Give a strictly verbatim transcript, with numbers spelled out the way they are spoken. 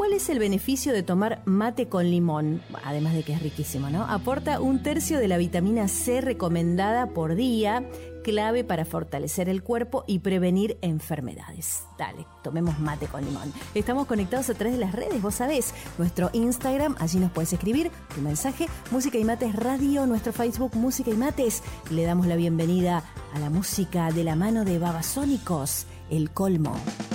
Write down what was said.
¿Cuál es el beneficio de tomar mate con limón? Además de que es riquísimo, ¿no? Aporta un tercio de la vitamina C recomendada por día, clave para fortalecer el cuerpo y prevenir enfermedades. Dale, tomemos mate con limón. Estamos conectados a través de las redes, vos sabés. Nuestro Instagram, allí nos puedes escribir tu mensaje. Música y Mates Radio, nuestro Facebook Música y Mates. Le damos la bienvenida a la música de la mano de Babasónicos, El Colmo.